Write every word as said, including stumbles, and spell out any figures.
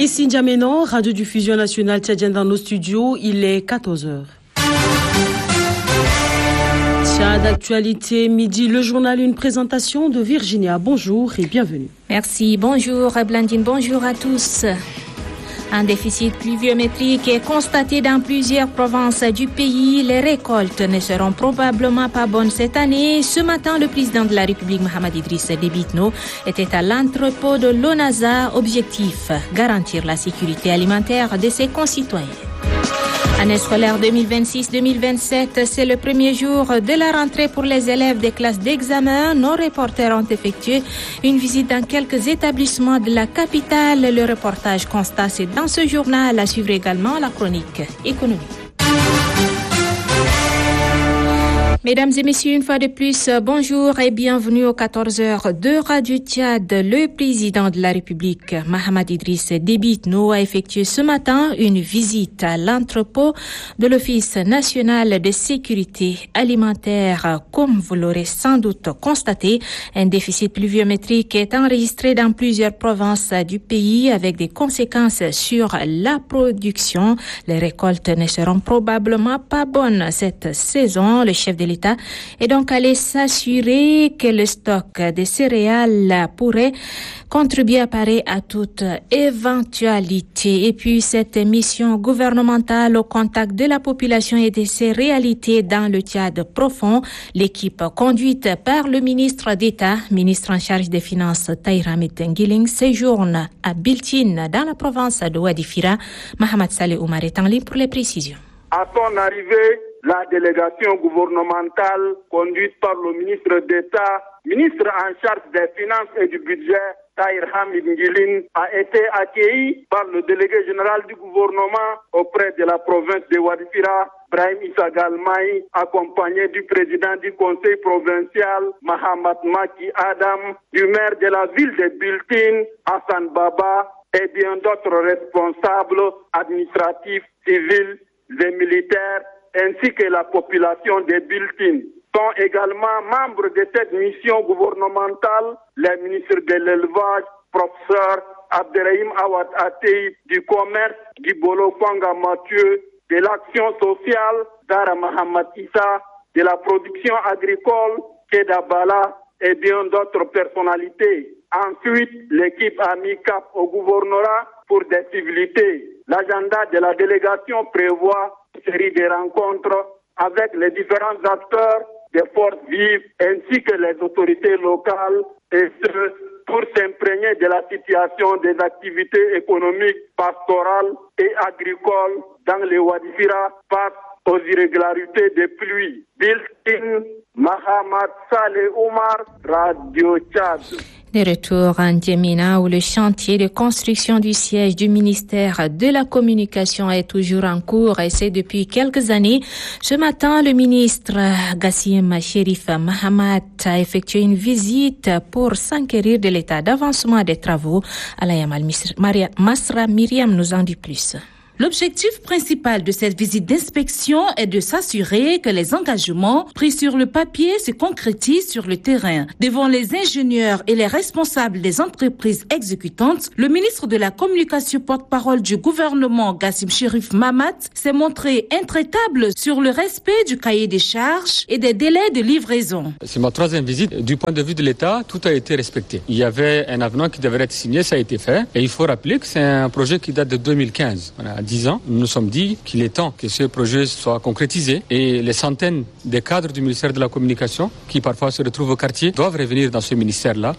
Ici N'Djamena, Radio-Diffusion Nationale tchadienne dans nos studios, il est quatorze heures. Tchad d'actualité, midi, le journal, une présentation de Virginia. Bonjour et bienvenue. Merci, bonjour Blandine, bonjour à tous. Un déficit pluviométrique est constaté dans plusieurs provinces du pays. Les récoltes ne seront probablement pas bonnes cette année. Ce matin, le président de la République, Mahamat Idriss Déby Itno, était à l'entrepôt de l'ONASA. Objectif, garantir la sécurité alimentaire de ses concitoyens. Année scolaire deux mille vingt-six deux mille vingt-sept, c'est le premier jour de la rentrée pour les élèves des classes d'examen. Nos reporters ont effectué une visite dans quelques établissements de la capitale. Le reportage constat, c'est dans ce journal. À suivre également la chronique économique. Mesdames et messieurs, une fois de plus, bonjour et bienvenue aux quatorze heures de Radio Tchad. Le président de la République, Mahamat Idriss Déby Itno, a effectué ce matin une visite à l'entrepôt de l'Office national de sécurité alimentaire. Comme vous l'aurez sans doute constaté, un déficit pluviométrique est enregistré dans plusieurs provinces du pays avec des conséquences sur la production. Les récoltes ne seront probablement pas bonnes cette saison. Le chef de l'État est donc allé s'assurer que le stock de céréales pourrait contribuer à parer à toute éventualité. Et puis cette mission gouvernementale au contact de la population et de ses réalités dans le Tchad profond, l'équipe conduite par le ministre d'État, ministre en charge des Finances Tahir Hamid Nguiling, séjourne à Biltine dans la province de Wadifira. Mahamat Saleh Oumar est en ligne pour les précisions. À son arrivée, la délégation gouvernementale conduite par le ministre d'État, ministre en charge des Finances et du Budget, Tahir Hamid Nguiling, a été accueillie par le délégué général du gouvernement auprès de la province de Wadifira, Brahim Issa Galmaï, accompagné du président du conseil provincial, Mahamat Maki Adam, du maire de la ville de Biltine, Hassan Baba, et bien d'autres responsables administratifs, civils et militaires, ainsi que la population de Biltine. Sont également membres de cette mission gouvernementale les ministres de l'élevage, professeur Abderrahim Awad Atei, du commerce, Gibolo Fanga Mathieu, de l'action sociale, Dara Mahamat Issa, de la production agricole, Keda Bala, et bien d'autres personnalités. Ensuite, l'équipe a mis cap au gouvernorat pour des civilités. L'agenda de la délégation prévoit une série de rencontres avec les différents acteurs des forces vives ainsi que les autorités locales, et ce, pour s'imprégner de la situation des activités économiques, pastorales et agricoles dans les Wadifira face aux irrégularités des pluies. Biltine, Mahamat Saleh Oumar, Radio Tchad. De retour en N'Djamena où le chantier de construction du siège du ministère de la Communication est toujours en cours et c'est depuis quelques années. Ce matin, le ministre Gassim Cherif Mahamat a effectué une visite pour s'enquérir de l'état d'avancement des travaux. Alayamal Masra Myriam nous en dit plus. L'objectif principal de cette visite d'inspection est de s'assurer que les engagements pris sur le papier se concrétisent sur le terrain. Devant les ingénieurs et les responsables des entreprises exécutantes, le ministre de la Communication porte-parole du gouvernement, Gassim Cherif Mahamat, s'est montré intraitable sur le respect du cahier des charges et des délais de livraison. C'est ma troisième visite. Du point de vue de l'État, tout a été respecté. Il y avait un avenant qui devait être signé, ça a été fait. Et il faut rappeler que c'est un projet qui date de deux mille quinze. Voilà. dix ans, nous nous sommes dit qu'il est temps que ce projet soit concrétisé et les centaines de cadres du ministère de la Communication qui parfois se retrouvent au quartier doivent revenir dans ce ministère-là